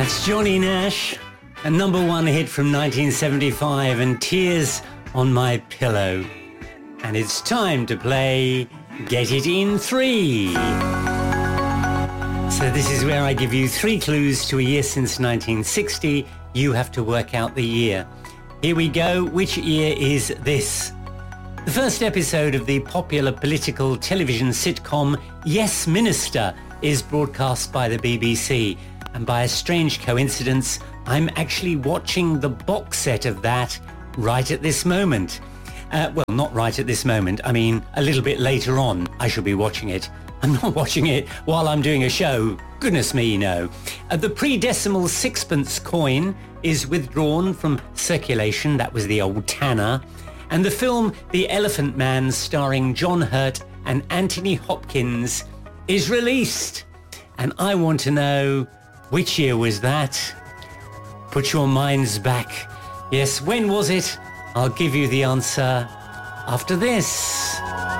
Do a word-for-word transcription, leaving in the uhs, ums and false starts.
That's Johnny Nash, a number one hit from nineteen seventy-five, and Tears on My Pillow. And it's time to play Get It in Three. So this is where I give you three clues to a year since nineteen sixty. You have to work out the year. Here we go. Which year is this? The first episode of the popular political television sitcom Yes Minister is broadcast by the B B C. And by a strange coincidence, I'm actually watching the box set of that right at this moment. Uh, well, not right at this moment. I mean, a little bit later on, I shall be watching it. I'm not watching it while I'm doing a show. Goodness me, no. Uh, the pre-decimal sixpence coin is withdrawn from circulation. That was the old Tanner. And the film The Elephant Man, starring John Hurt and Anthony Hopkins, is released. And I want to know, which year was that? Put your minds back. Yes, when was it? I'll give you the answer after this.